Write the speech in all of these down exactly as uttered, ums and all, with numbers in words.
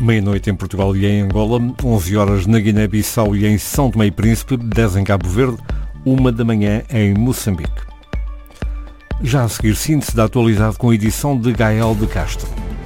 Meia-noite em Portugal e em Angola, onze horas na Guiné-Bissau e em São Tomé e Príncipe, dez em Cabo Verde, uma da manhã em Moçambique. Já a seguir, síntese da atualidade com a edição de Gael de Castro.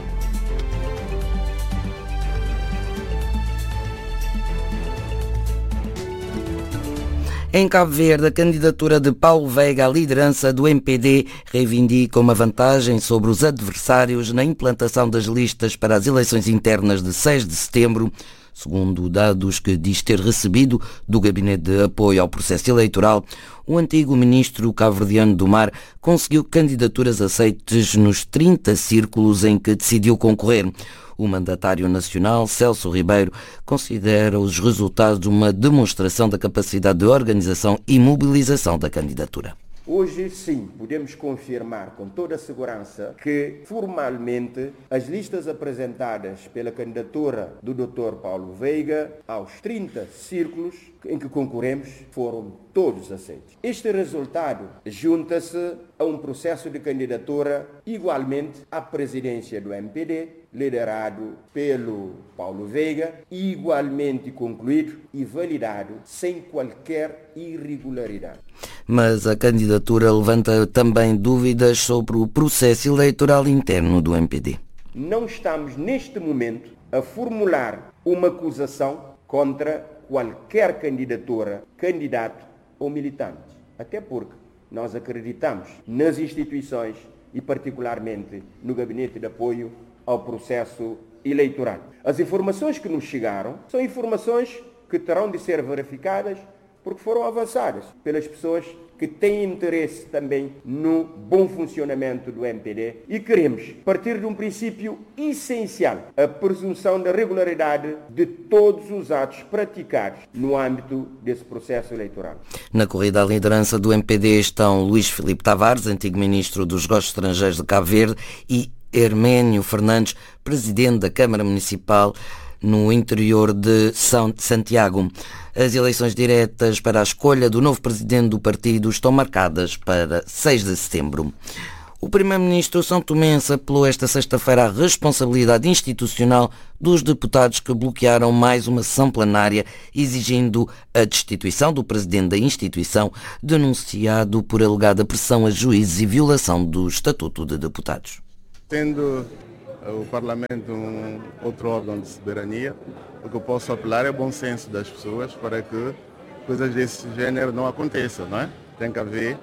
Em Cabo Verde, a candidatura de Paulo Veiga à liderança do M P D reivindica uma vantagem sobre os adversários na implantação das listas para as eleições internas de seis de setembro, segundo dados que diz ter recebido do Gabinete de Apoio ao Processo Eleitoral. O antigo ministro cabo-verdiano do Mar conseguiu candidaturas aceites nos trinta círculos em que decidiu concorrer. O mandatário nacional, Celso Ribeiro, considera os resultados uma demonstração da capacidade de organização e mobilização da candidatura. Hoje, sim, podemos confirmar com toda a segurança que, formalmente, as listas apresentadas pela candidatura do doutor Paulo Veiga aos trinta círculos em que concorremos foram todos aceitos. Este resultado junta-se a um processo de candidatura igualmente à presidência do M P D, liderado pelo Paulo Veiga, igualmente concluído e validado sem qualquer irregularidade. Mas a candidatura levanta também dúvidas sobre o processo eleitoral interno do M P D. Não estamos, neste momento, a formular uma acusação contra qualquer candidatura, candidato ou militante. Até porque nós acreditamos nas instituições e particularmente no Gabinete de Apoio ao Processo Eleitoral. As informações que nos chegaram são informações que terão de ser verificadas porque foram avançadas pelas pessoas que têm interesse também no bom funcionamento do M P D e queremos partir de um princípio essencial, a presunção da regularidade de todos os atos praticados no âmbito desse processo eleitoral. Na corrida à liderança do M P D estão Luís Filipe Tavares, antigo ministro dos Negócios Estrangeiros de Cabo Verde, e Herménio Fernandes, presidente da Câmara Municipal no interior de São Santiago. As eleições diretas para a escolha do novo presidente do partido estão marcadas para seis de setembro. O primeiro-ministro são-tomense apelou esta sexta-feira à responsabilidade institucional dos deputados que bloquearam mais uma sessão plenária, exigindo a destituição do presidente da instituição, denunciado por alegada pressão a juízes e violação do Estatuto de Deputados. Tendo o Parlamento um outro órgão de soberania, o que eu posso apelar é o bom senso das pessoas para que coisas desse género não aconteçam, não é? Tem que haver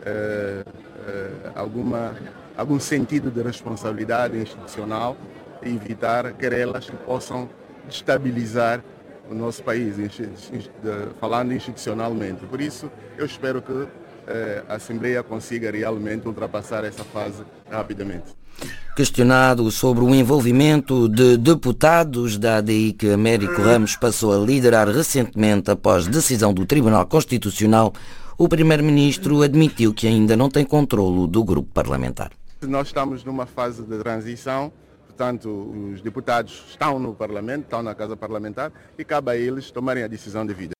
eh, eh, alguma, algum sentido de responsabilidade institucional e evitar querelas que possam destabilizar o nosso país, falando institucionalmente. Por isso, eu espero que eh, a Assembleia consiga realmente ultrapassar essa fase rapidamente. Questionado sobre o envolvimento de deputados da A D I que Américo Ramos passou a liderar recentemente após decisão do Tribunal Constitucional, o primeiro-ministro admitiu que ainda não tem controlo do grupo parlamentar. Nós estamos numa fase de transição, portanto, os deputados estão no Parlamento, estão na Casa Parlamentar e cabe a eles tomarem a decisão devida.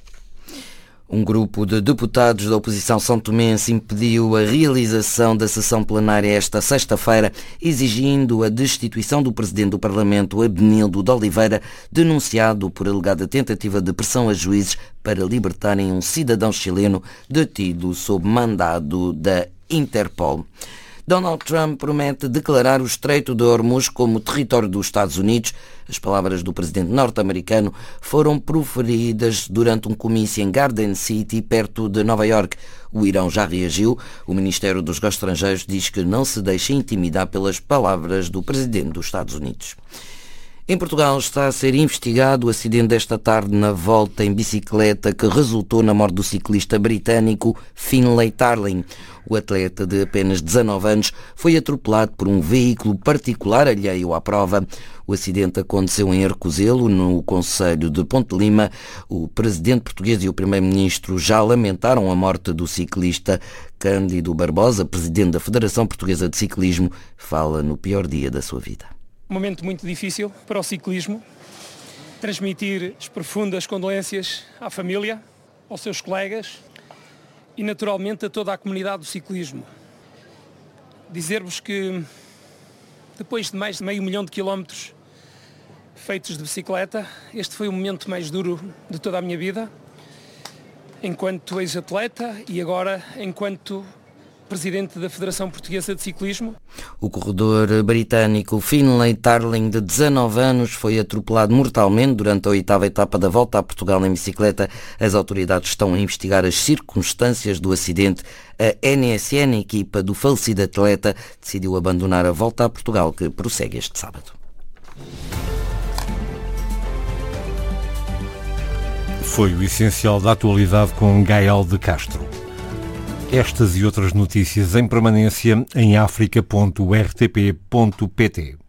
Um grupo de deputados da oposição são-tomense impediu a realização da sessão plenária esta sexta-feira, exigindo a destituição do presidente do Parlamento, Abenildo de Oliveira, denunciado por alegada tentativa de pressão a juízes para libertarem um cidadão chileno detido sob mandado da Interpol. Donald Trump promete declarar o Estreito de Hormuz como território dos Estados Unidos. As palavras do presidente norte-americano foram proferidas durante um comício em Garden City, perto de Nova Iorque. O Irão já reagiu. O Ministério dos Negócios Estrangeiros diz que não se deixa intimidar pelas palavras do presidente dos Estados Unidos. Em Portugal está a ser investigado o acidente desta tarde na volta em bicicleta que resultou na morte do ciclista britânico Finlay Tarling. O atleta de apenas dezanove anos foi atropelado por um veículo particular alheio à prova. O acidente aconteceu em Arcozelo, no concelho de Ponte Lima. O presidente português e o primeiro-ministro já lamentaram a morte do ciclista. Cândido Barbosa, presidente da Federação Portuguesa de Ciclismo, fala no pior dia da sua vida. Um momento muito difícil para o ciclismo, transmitir as profundas condolências à família, aos seus colegas e naturalmente a toda a comunidade do ciclismo. Dizer-vos que depois de mais de meio milhão de quilómetros feitos de bicicleta. Este foi o momento mais duro de toda a minha vida, enquanto ex-atleta e agora enquanto presidente da Federação Portuguesa de Ciclismo. O corredor britânico Finlay Tarling, de dezanove anos, foi atropelado mortalmente durante a oitava etapa da Volta a Portugal em bicicleta. As autoridades estão a investigar as circunstâncias do acidente. A N S N, a equipa do falecido atleta, decidiu abandonar a Volta a Portugal, que prossegue este sábado. Foi o essencial da atualidade com Gael de Castro. Estas e outras notícias em permanência em africa ponto r t p ponto p t.